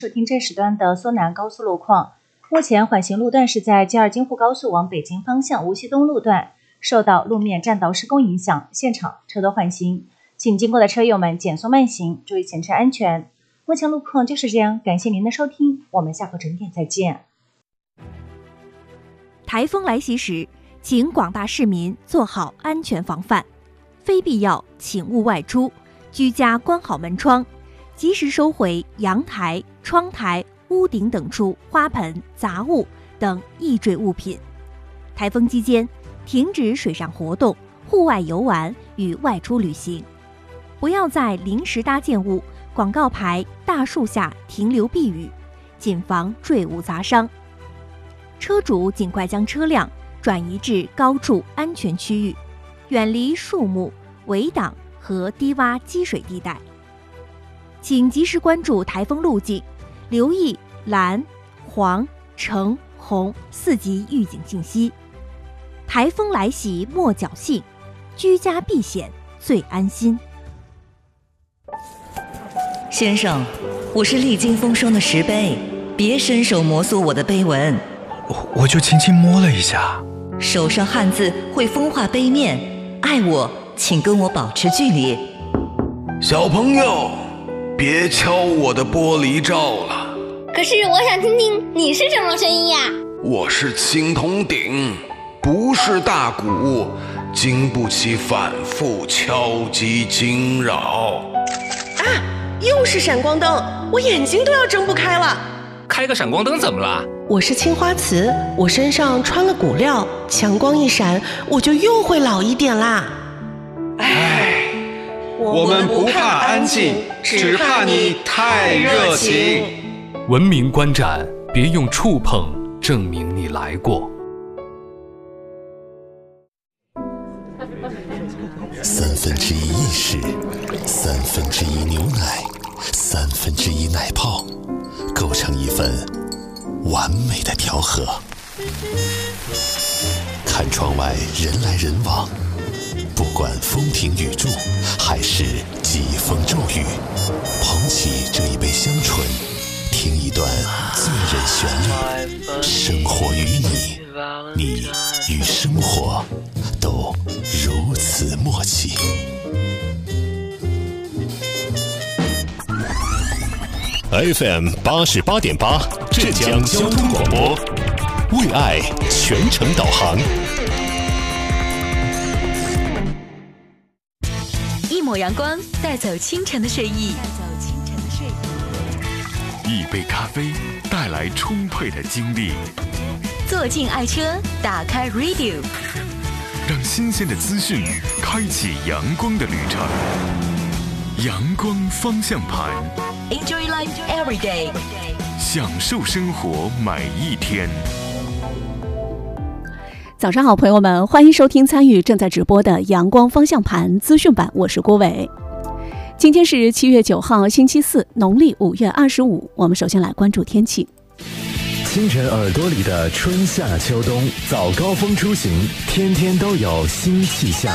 收听这时段的苏南高速路况。目前缓行路段是在G2京沪高速往北京方向无锡东路段，受到路面占道施工影响，现场车多缓行，请经过的车友们减速慢行，注意前车安全。目前路况就是这样，感谢您的收听，我们下回整点再见。 台风来袭时，请广大市民做好安全防范，非必要请勿外出，居家关好门窗，及时收回阳台、窗台、屋顶等处花盆、杂物等易坠物品。台风期间，停止水上活动、户外游玩与外出旅行，不要在临时搭建物、广告牌、大树下停留避雨，谨防坠物砸伤。车主尽快将车辆转移至高处安全区域，远离树木、围挡和低洼积水地带。请及时关注台风路径，留意蓝、黄、橙、红4级预警信息。台风来袭莫侥幸，居家避险最安心。 先生，我是历经风霜的石碑，别伸手摩挲我的碑文。 我就轻轻摸了一下。 手上汗渍会风化碑面，爱我请跟我保持距离。 小朋友，别敲我的玻璃罩了。 可是我想听听你是什么声音呀？ 我是青铜鼎，不是大鼓，经不起反复敲击惊扰。 啊，又是闪光灯，我眼睛都要睁不开了。 开个闪光灯怎么了？ 我是青花瓷，我身上穿了骨料，强光一闪，我就又会老一点啦。 唉，我们不怕安静，只怕你太热情。 文明观展，别用触碰证明你来过。 1/3意式，1/3牛奶，1/3奶泡，构成一份完美的调和。看窗外人来人往，不管风停雨住，还是疾风骤雨，捧起这一杯香醇，听一段醉人旋律。生活与你，你与生活都如此默契。FM 88.8浙江交通广播，为爱全程导航。 一抹阳光，带走清晨的睡意。 一杯咖啡，带来充沛的精力。 坐进爱车，打开 Radio， 让新鲜的资讯开启阳光的旅程。阳光方向盘 Enjoy life every day， 享受生活每一天。 早上好，朋友们，欢迎收听参与正在直播的阳光方向盘资讯版，我是郭伟。今天是7月9号星期四，农历5月25。我们首先来关注天气。 清晨耳朵里的春夏秋冬，早高峰出行，天天都有新气象。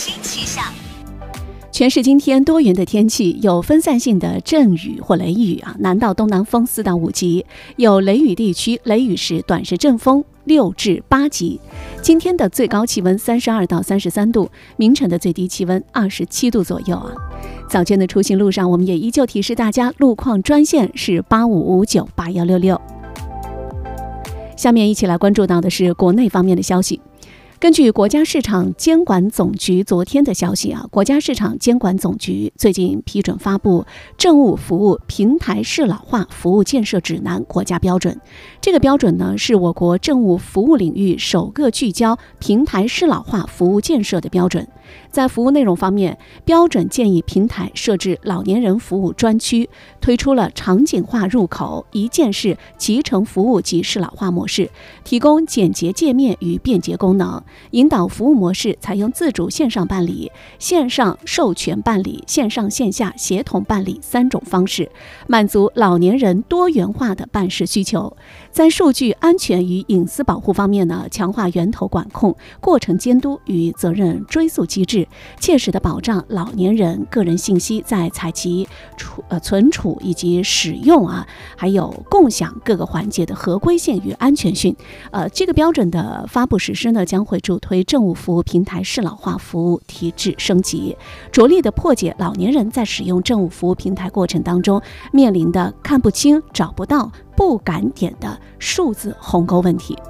全市今天多云的天气，有分散性的阵雨或雷雨南到东南风4到5级，有雷雨地区雷雨时短时阵风6至8级。今天的最高气温32到33度，明晨的最低气温27度左右早间的出行路上，我们也依旧提示大家，路况专线是85598166。下面一起来关注到的是国内方面的消息。根据国家市场监管总局昨天的消息国家市场监管总局最近批准发布政务服务平台适老化服务建设指南国家标准。这个标准呢，是我国政务服务领域首个聚焦平台适老化服务建设的标准。在服务内容方面，标准建议平台设置老年人服务专区，推出了场景化入口、一键式集成服务及适老化模式，提供简洁界面与便捷功能，引导服务模式采用自主线上办理、线上授权办理、线上线下协同办理3种方式，满足老年人多元化的办事需求。在数据安全与隐私保护方面呢，强化源头管控、过程监督与责任追溯机机制，切实地保障老年人个人信息在采集、存储以及使用还有共享各个环节的合规性与安全性。这个标准的发布实施呢，将会助推政务服务平台适老化服务提质升级，着力地破解老年人在使用政务服务平台过程当中面临的看不清、找不到、不敢点的数字鸿沟问题。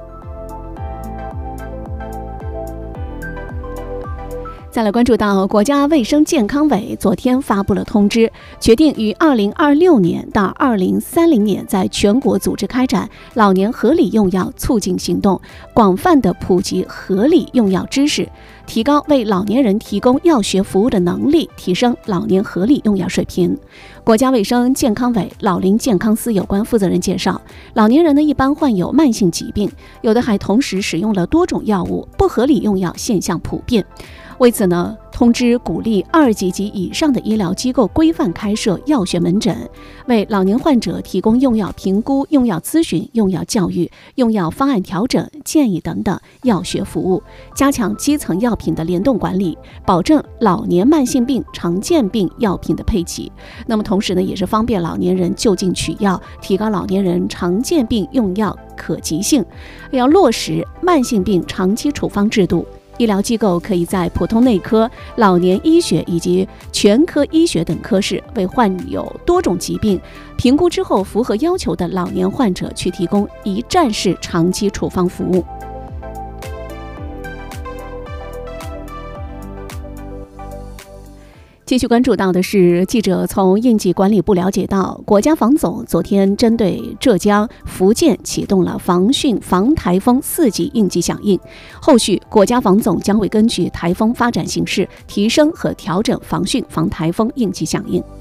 再来关注到国家卫生健康委昨天发布了通知，决定于2026年到2030年在全国组织开展老年合理用药促进行动，广泛的普及合理用药知识，提高为老年人提供药学服务的能力，提升老年合理用药水平。国家卫生健康委老龄健康司有关负责人介绍，老年人呢一般患有慢性疾病，有的还同时使用了多种药物，不合理用药现象普遍。为此呢，通知鼓励2级及以上的医疗机构规范开设药学门诊，为老年患者提供用药评估、用药咨询、用药教育、用药方案调整、建议等等药学服务，加强基层药品的联动管理，保证老年慢性病、常见病药品的配给。那么同时呢，也是方便老年人就近取药，提高老年人常见病用药可及性。要落实慢性病长期处方制度。医疗机构可以在普通内科、老年医学以及全科医学等科室，为患有多种疾病评估之后符合要求的老年患者去提供一站式长期处方服务。继续关注到的是，记者从应急管理部了解到，国家防总昨天针对浙江、福建启动了防汛防台风4级应急响应，后续国家防总将会根据台风发展形势，提升和调整防汛防台风应急响应。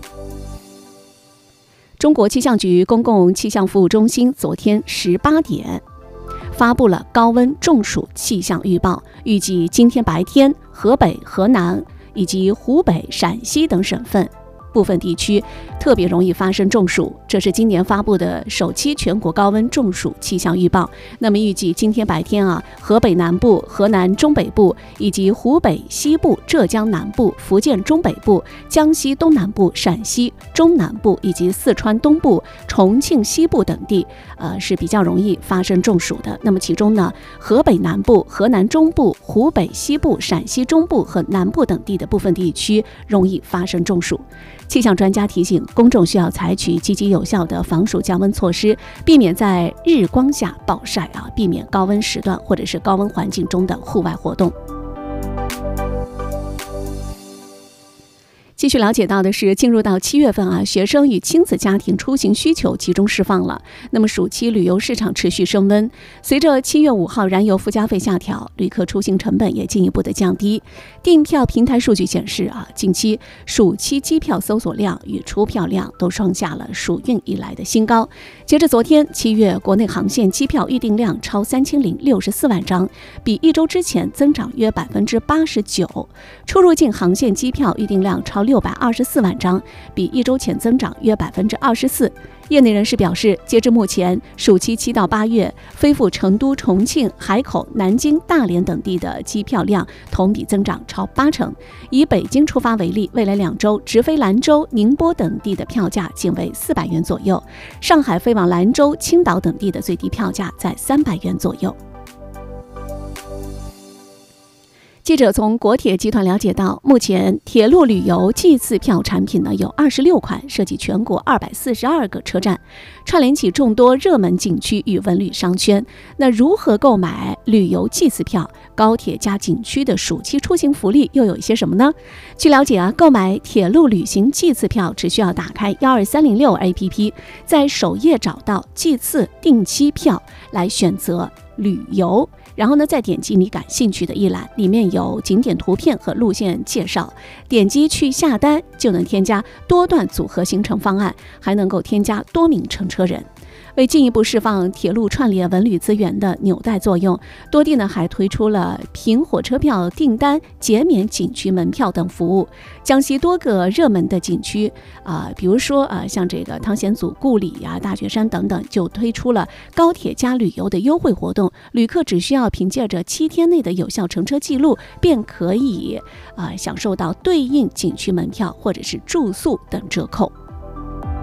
中国气象局公共气象服务中心昨天18点发布了高温中暑气象预报，预计今天白天河北、河南以及湖北、陕西等省份部分地区特别容易发生中暑，这是今年发布的首期全国高温中暑气象预报。那么预计今天白天河北南部、河南中北部以及湖北西部、浙江南部、福建中北部、江西东南部、陕西中南部以及四川东部、重庆西部等地是比较容易发生中暑的。那么其中呢，河北南部、河南中部、湖北西部、陕西中部和南部等地的部分地区容易发生中暑。气象专家提醒公众需要采取积极有效的防暑降温措施，避免在日光下暴晒避免高温时段或者是高温环境中的户外活动。继续了解到的是，进入到7月份学生与亲子家庭出行需求集中释放了。那么暑期旅游市场持续升温，随着7月5号燃油附加费下调，旅客出行成本也进一步的降低。订票平台数据显示近期暑期机票搜索量与出票量都创下了暑运以来的新高。截至昨天，7月国内航线机票预订量超3064万张，比一周之前增长约89%。出入境航线机票预订量超624万张，比一周前增长约24%。业内人士表示，截至目前，暑期7到8月飞赴成都、重庆、海口、南京、大连等地的机票量同比增长超80%。以北京出发为例，未来2周直飞兰州、宁波等地的票价仅为400元左右，上海飞往兰州、青岛等地的最低票价在300元左右。记者从国铁集团了解到，目前铁路旅游季次票产品呢有26款，涉及全国242个车站，串联起众多热门景区与文旅商圈。那如何购买旅游季次票？高铁加景区的暑期出行福利又有一些什么呢？据了解购买铁路旅行季次票只需要打开12306 APP， 在首页找到季次定期票来选择旅游，然后呢再点击你感兴趣的一栏，里面有景点图片和路线介绍，点击去下单就能添加多段组合行程方案，还能够添加多名乘车人。 为进一步释放铁路串联文旅资源的纽带作用，多地呢还推出了凭火车票订单减免景区门票等服务。江西多个热门的景区比如说像这个汤显祖故里大雪山等等，就推出了高铁加旅游的优惠活动，旅客只需要凭借着7天内的有效乘车记录，便可以享受到对应景区门票或者是住宿等折扣。